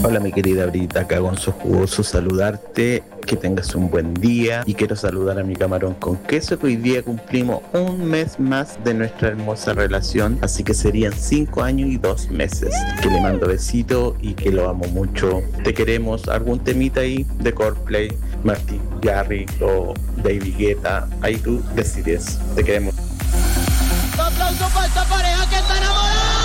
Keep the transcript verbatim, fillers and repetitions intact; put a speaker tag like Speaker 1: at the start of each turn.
Speaker 1: Hola mi querida Brita, acá Gonzo Jugoso, saludarte, que tengas un buen día y quiero saludar a mi camarón con queso que hoy día cumplimos un mes más de nuestra hermosa relación, así que serían cinco años y dos meses. Que le mando besito y que lo amo mucho. Te queremos, algún temita ahí de Coldplay, Martin Garrix o David Guetta, ahí tú decides, te queremos.
Speaker 2: Un aplauso para esta pareja que está enamorada.